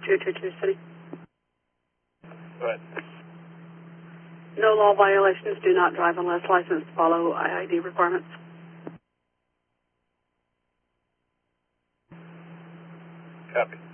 222 City. Go ahead. No law violations. Do not drive unless licensed. Follow IID requirements. Copy.